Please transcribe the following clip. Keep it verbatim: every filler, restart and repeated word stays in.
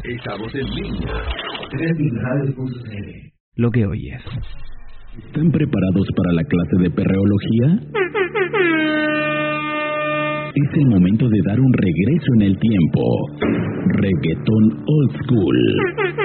Estamos en línea. Creatividad punto c l. Lo que oyes. ¿Están preparados para la clase de perreología? Es el momento de dar un regreso en el tiempo. Reggaetón Old School.